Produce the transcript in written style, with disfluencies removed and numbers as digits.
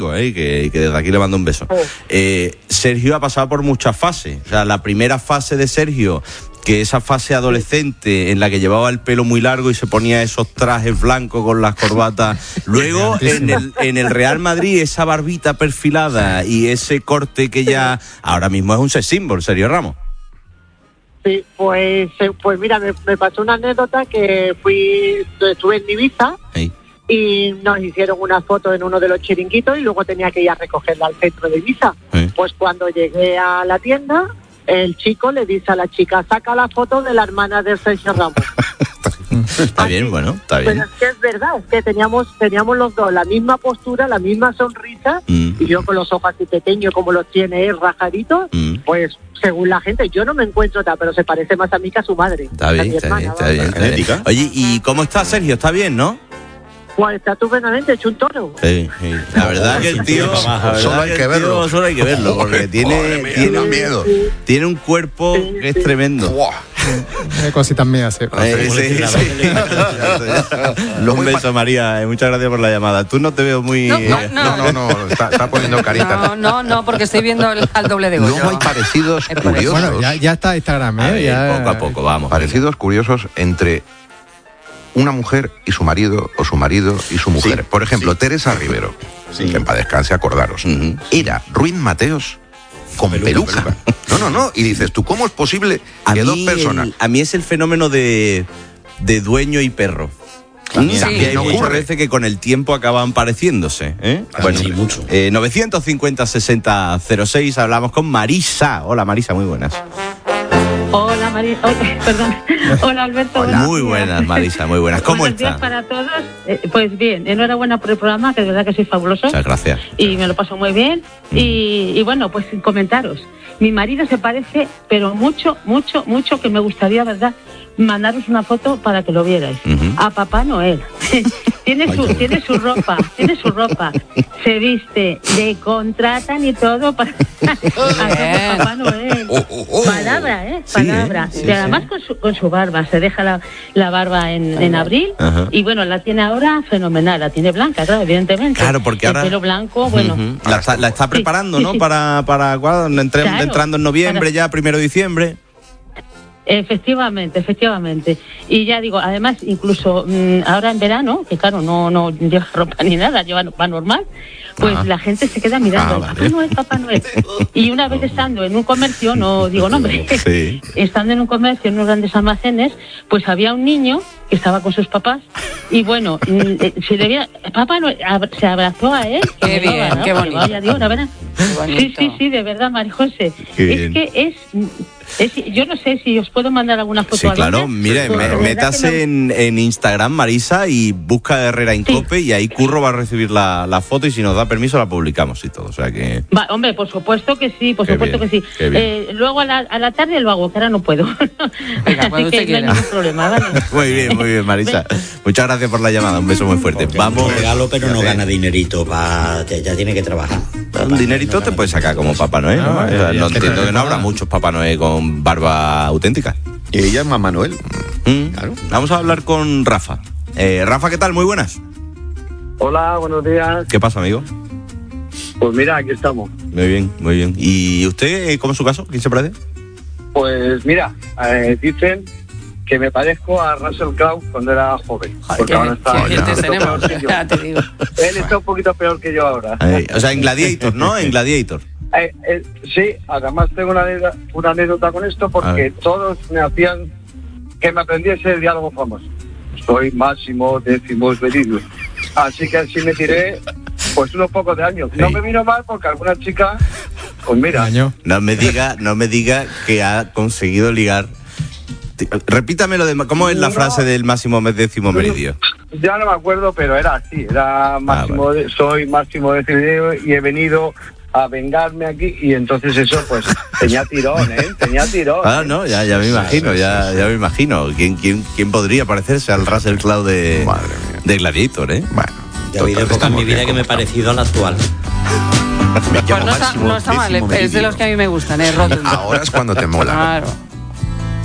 que desde aquí le mando un beso. Sergio ha pasado por muchas fases. O sea, la primera fase de Sergio, que esa fase adolescente en la que llevaba el pelo muy largo y se ponía esos trajes blancos con las corbatas. Luego en el Real Madrid, esa barbita perfilada y ese corte que ya ahora mismo es un sex symbol, Sergio Ramos. Sí, pues mira, me pasó una anécdota que estuve en Ibiza. Sí. Y nos hicieron una foto en uno de los chiringuitos y luego tenía que ir a recogerla al centro de Ibiza. Sí. Pues cuando llegué a la tienda, el chico le dice a la chica, saca la foto de la hermana de Sergio Ramos. Está bien, bueno, está bien. Pero es que es verdad, es que teníamos los dos la misma postura, la misma sonrisa, y yo con los ojos así pequeños como los tiene él, rajaditos, pues según la gente, yo no me encuentro tal, pero se parece más a mí que a su madre. Está bien, está bien. Oye, ¿y cómo está Sergio? ¿Está bien, no? Pues está estupendamente hecho un toro. Sí. La verdad que el tío solo hay que verlo. Solo hay que verlo, porque tiene miedo. Tiene un cuerpo que es tremendo. Cositas mías, sí. Un beso, María. Muchas gracias por la llamada. Tú no te veo muy... No, está poniendo carita. No, porque estoy viendo al doble de Goyo. Luego hay parecidos curiosos. Bueno, ya está Instagram, poco a poco, vamos. Parecidos curiosos entre una mujer y su marido, o su marido y su mujer. Sí, por ejemplo, Teresa Rivero, que en paz descanse, acordaros, era Ruiz Mateos con peluca. No. Y dices, ¿tú cómo es posible que dos personas... A mí es el fenómeno de dueño y perro. Hay muchas veces que con el tiempo acaban pareciéndose. Bueno, sí, mucho. 950-60-06, hablamos con Marisa. Hola, Marisa, muy buenas. Hola, Marisa. Perdón. Hola, Alberto. Hola. Muy buenas, Marisa, muy buenas. ¿Cómo estás? Buenos días para todos. Pues bien, enhorabuena por el programa, que de verdad que soy fabuloso. Muchas gracias. Y me lo paso muy bien. Y bueno, pues comentaros. Mi marido se parece, pero mucho, que me gustaría, ¿verdad?, mandaros una foto para que lo vierais. A Papá Noel. tiene su ropa, se viste, le contratan y todo para Papá Noel. Palabra. Sí, y además con su barba, se deja la barba en abril. Y bueno, la tiene ahora fenomenal, la tiene blanca, claro, evidentemente. Claro, porque ahora... El pelo blanco, bueno. La está preparando, ¿no? Para cuando entrando en noviembre, ya 1 de diciembre. Efectivamente. Y ya digo, además, incluso ahora en verano, que claro, no lleva ropa ni nada, va normal, pues la gente se queda mirando, Papá Noel. Y una vez estando en un comercio, no digo nombre, estando en un comercio, en unos grandes almacenes, pues había un niño que estaba con sus papás y bueno, se le veía, Papá Noel se abrazó a él. Qué bien, ¿no? Qué bonito. Vaya Dios, la verdad. Sí, de verdad, María José. Que yo no sé si os puedo mandar alguna foto. Sí, claro, mire, métase en Instagram, Marisa, y busca Herrera Incope, y ahí Curro va a recibir la foto, y si nos da permiso la publicamos y todo, o sea que... Hombre, por supuesto que sí, que sí. Luego a la tarde lo hago, que ahora no puedo. Venga, así que no hay ningún problema, ¿vale? Muy bien, Marisa. Muchas gracias por la llamada, un beso muy fuerte. Vamos. Un regalo, pero no gana dinerito, ya tiene que trabajar. Un dinerito te puedes sacar como Papá Noel, ¿no? No entiendo que no habrá muchos Papá Noel con barba auténtica. Y ella es Mamá Noel. Claro. Vamos a hablar con Rafa. Rafa, ¿qué tal? Muy buenas. Hola, buenos días. ¿Qué pasa, amigo? Pues mira, aquí estamos. Muy bien. ¿Y usted, cómo es su caso? ¿Quién se parece? Pues mira, dicen que me parezco a Russell Crowe cuando era joven. Porque ahora está... Él está un poquito peor que yo ahora. O sea, en Gladiator, ¿no? En Gladiator. Sí, además tengo una anécdota con esto, porque todos me hacían que me aprendiese el diálogo famoso. Soy Máximo Décimo Meridio. Así que así me tiré pues unos pocos de años. No me vino mal porque alguna chica, pues mira. No me diga que ha conseguido ligar. Repítame ¿cómo es la frase del Máximo Décimo Meridio? Ya no me acuerdo, pero era así, era Máximo, soy Máximo Décimo Meridio y he venido a vengarme aquí, y entonces eso pues tenía tirón. No, ya me imagino, ya me imagino. ¿Quién podría parecerse al Russell Crowe de Gladiator, Bueno, ya he oído poco en mi vida que me he parecido al actual. Pues no está mal, es de los que a mí me gustan, Ahora es cuando te mola. Claro.